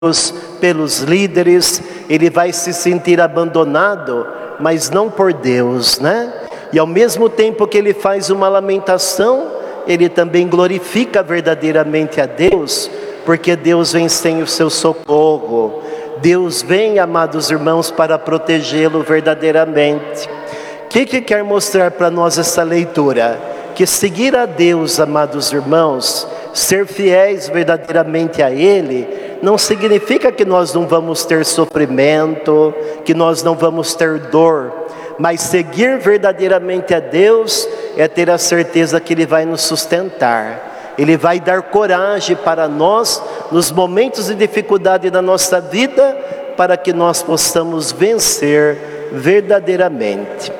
pelos líderes, ele vai se sentir abandonado, mas não por Deus, né? E ao mesmo tempo que ele faz uma lamentação, ele também glorifica verdadeiramente a Deus, porque Deus vem sem o seu socorro. Deus vem, amados irmãos, para protegê-lo verdadeiramente. O que quer mostrar para nós essa leitura? Que seguir a Deus, amados irmãos, ser fiéis verdadeiramente a Ele, não significa que nós não vamos ter sofrimento, que nós não vamos ter dor, mas seguir verdadeiramente a Deus é ter a certeza que Ele vai nos sustentar, Ele vai dar coragem para nós, nos momentos de dificuldade da nossa vida, para que nós possamos vencer verdadeiramente.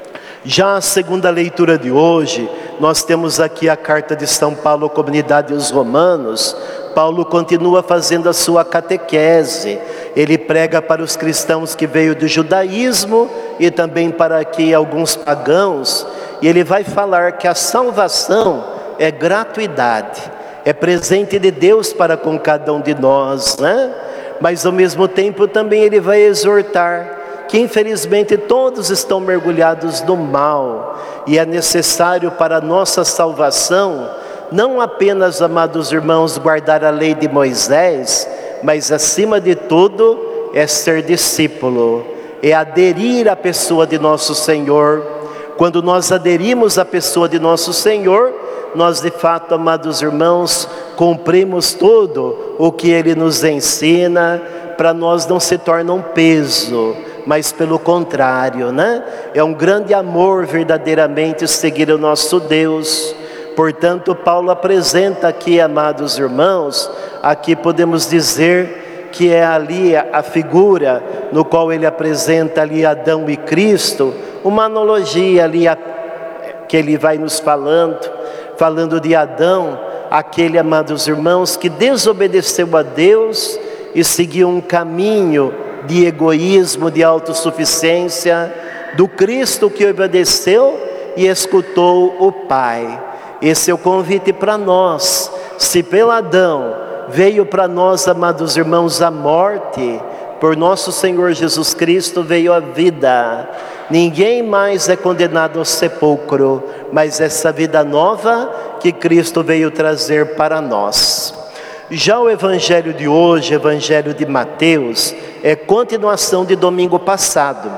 Já a segunda leitura de hoje, nós temos aqui a carta de São Paulo à comunidade dos Romanos. Paulo continua fazendo a sua catequese, ele prega para os cristãos que veio do judaísmo e também para aqui alguns pagãos, e ele vai falar que a salvação é gratuidade, é presente de Deus para com cada um de nós, né? Mas ao mesmo tempo também ele vai exortar que infelizmente todos estão mergulhados no mal, e é necessário para a nossa salvação, não apenas, amados irmãos, guardar a lei de Moisés, mas acima de tudo, é ser discípulo, é aderir à pessoa de nosso Senhor. Quando nós aderimos à pessoa de nosso Senhor, nós de fato, amados irmãos, cumprimos tudo o que Ele nos ensina, para nós não se torna um peso, mas pelo contrário, né? É um grande amor verdadeiramente seguir o nosso Deus. Portanto, Paulo apresenta aqui, amados irmãos, aqui podemos dizer que é ali a figura no qual ele apresenta ali Adão e Cristo, uma analogia ali que ele vai nos falando de Adão, aquele, amados irmãos, que desobedeceu a Deus e seguiu um caminho de egoísmo, de autossuficiência, do Cristo que obedeceu e escutou o Pai. Esse é o convite para nós. Se pelo Adão veio para nós, amados irmãos, a morte, por nosso Senhor Jesus Cristo veio a vida. Ninguém mais é condenado ao sepulcro, mas essa vida nova que Cristo veio trazer para nós. Já o evangelho de hoje, evangelho de Mateus, é continuação de domingo passado.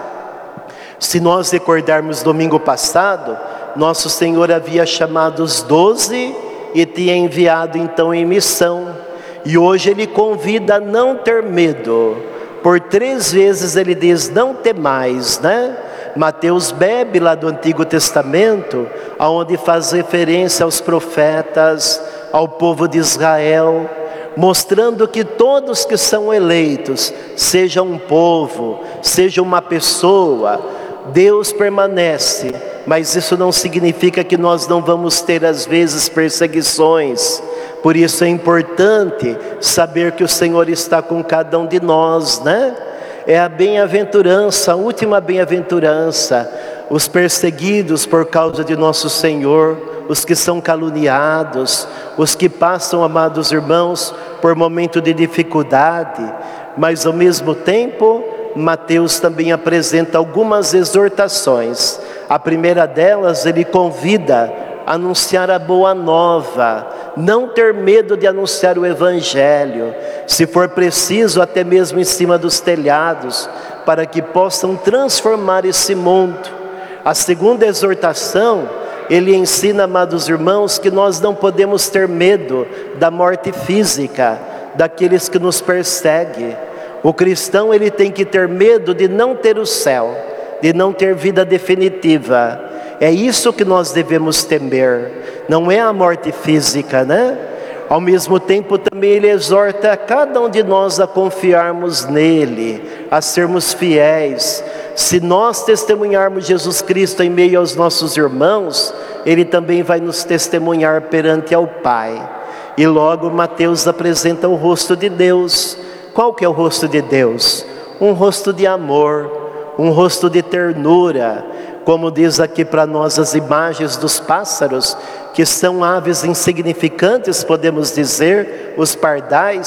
Se nós recordarmos domingo passado, nosso Senhor havia chamado os 12 e tinha enviado então em missão. E hoje Ele convida a não ter medo. Por 3 vezes Ele diz, não temais, né? Mateus bebe lá do Antigo Testamento, onde faz referência aos profetas, ao povo de Israel, mostrando que todos que são eleitos, seja um povo, seja uma pessoa, Deus permanece, mas isso não significa que nós não vamos ter às vezes perseguições. Por isso é importante saber que o Senhor está com cada um de nós, né? É a bem-aventurança, a última bem-aventurança, os perseguidos por causa de nosso Senhor, os que são caluniados, os que passam, amados irmãos, por momento de dificuldade, mas ao mesmo tempo, Mateus também apresenta algumas exortações. A primeira delas, ele convida a anunciar a boa nova, não ter medo de anunciar o Evangelho, se for preciso até mesmo em cima dos telhados, para que possam transformar esse mundo. A segunda exortação, ele ensina, amados irmãos, que nós não podemos ter medo da morte física, daqueles que nos perseguem. O cristão, ele tem que ter medo de não ter o céu, de não ter vida definitiva. É isso que nós devemos temer, não é a morte física, né? Ao mesmo tempo também ele exorta a cada um de nós a confiarmos nele, a sermos fiéis. Se nós testemunharmos Jesus Cristo em meio aos nossos irmãos, Ele também vai nos testemunhar perante ao Pai. E logo Mateus apresenta o rosto de Deus. Qual que é o rosto de Deus? Um rosto de amor, um rosto de ternura, como diz aqui para nós as imagens dos pássaros, que são aves insignificantes, podemos dizer, os pardais,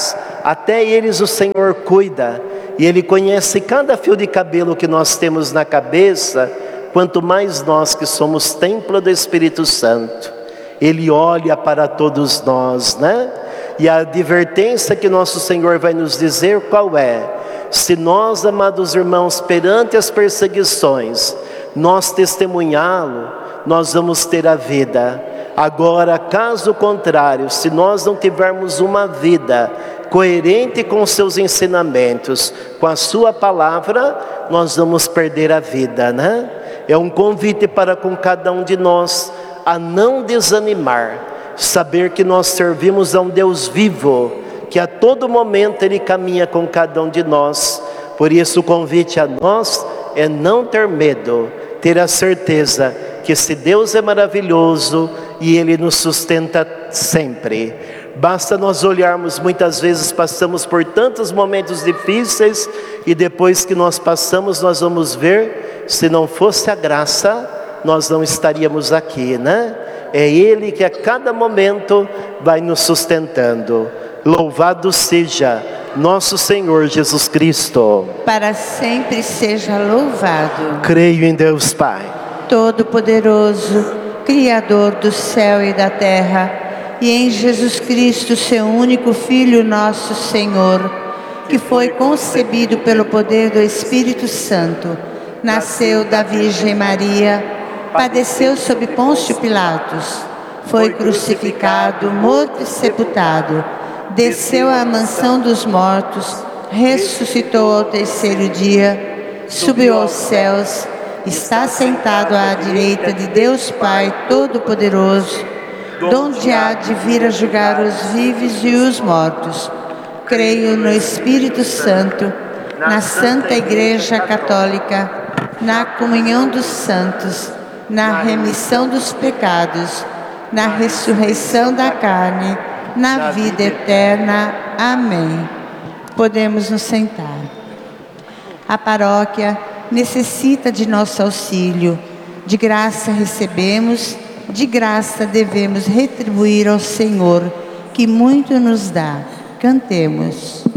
até eles o Senhor cuida, e Ele conhece cada fio de cabelo que nós temos na cabeça, quanto mais nós que somos templo do Espírito Santo. Ele olha para todos nós, né? E a advertência que nosso Senhor vai nos dizer qual é? Se nós, amados irmãos, perante as perseguições, nós testemunhá-lo, nós vamos ter a vida. Agora, caso contrário, se nós não tivermos uma vida coerente com os seus ensinamentos, com a sua palavra, nós vamos perder a vida, né? É um convite para com cada um de nós a não desanimar, saber que nós servimos a um Deus vivo, que a todo momento Ele caminha com cada um de nós. Por isso o convite a nós é não ter medo, ter a certeza que esse Deus é maravilhoso e Ele nos sustenta sempre. Basta nós olharmos, muitas vezes passamos por tantos momentos difíceis, e depois que nós passamos, nós vamos ver, se não fosse a graça, nós não estaríamos aqui, né? É Ele que a cada momento vai nos sustentando. Louvado seja nosso Senhor Jesus Cristo. Para sempre seja louvado. Creio em Deus Pai Todo-Poderoso, Criador do céu e da terra, e em Jesus Cristo, seu único Filho, nosso Senhor, que foi concebido pelo poder do Espírito Santo, nasceu da Virgem Maria, padeceu sob Pôncio Pilatos, foi crucificado, morto e sepultado, desceu à mansão dos mortos, ressuscitou ao terceiro dia, subiu aos céus, está sentado à direita de Deus Pai Todo-Poderoso, donde há de vir a julgar os vivos e os mortos. Creio no Espírito Santo, na Santa Igreja Católica, na comunhão dos santos, na remissão dos pecados, na ressurreição da carne, na vida eterna. Amém. Podemos nos sentar. A paróquia necessita de nosso auxílio. De graça recebemos, de graça devemos retribuir ao Senhor, que muito nos dá. Cantemos.